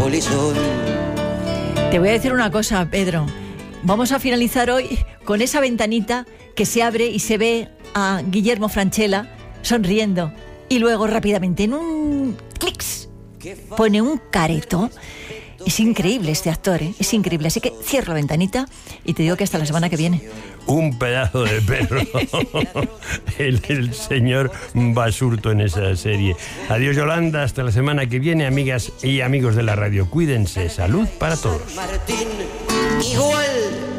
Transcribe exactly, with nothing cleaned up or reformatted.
polizón. Te voy a decir una cosa, Pedro. Vamos a finalizar hoy con esa ventanita que se abre y se ve a Guillermo Francella sonriendo. Y luego rápidamente, en un clics, pone un careto. Es increíble este actor, ¿eh? Es increíble. Así que cierro la ventanita y te digo que hasta la semana que viene. Un pedazo de perro. el, el señor Basurto en esa serie. Adiós, Yolanda. Hasta la semana que viene, amigas y amigos de la radio. Cuídense. Salud para todos. Martín, igual